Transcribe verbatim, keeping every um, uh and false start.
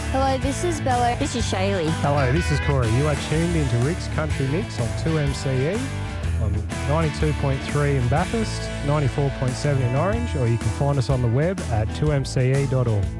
Hello, this is Bella. This is Shaylee. Hello, this is Corey. You are tuned into Rick's Country Mix on two M C E on ninety-two point three in Bathurst, ninety-four point seven in Orange, or you can find us on the web at two m c e dot org.